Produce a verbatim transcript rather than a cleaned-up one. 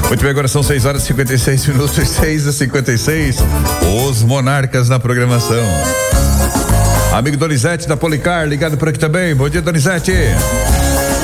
Muito bem, agora são seis horas e cinquenta e seis minutos, seis e cinquenta e seis. Os Monarcas na programação. Amigo Donizete da Policar, ligado por aqui também. Bom dia, Donizete.